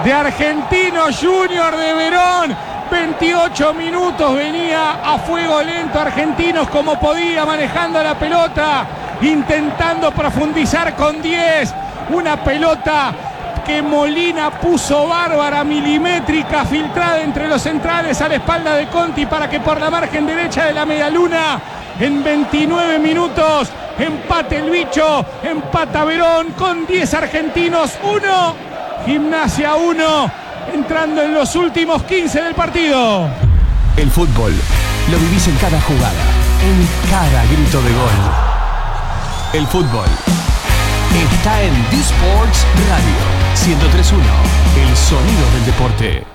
de Argentinos Juniors de Verón. 28 minutos, venía a fuego lento Argentinos como podía, manejando la pelota, intentando profundizar con 10. Una pelota que Molina puso bárbara, milimétrica, filtrada entre los centrales a la espalda de Conti para que por la margen derecha de la medialuna, en 29 minutos, empate el bicho, empata Verón con 10 Argentinos, 1, Gimnasia 1, entrando en los últimos 15 del partido. El fútbol lo vivís en cada jugada, en cada grito de gol. El fútbol está en D-Sports Radio 103.1, el sonido del deporte.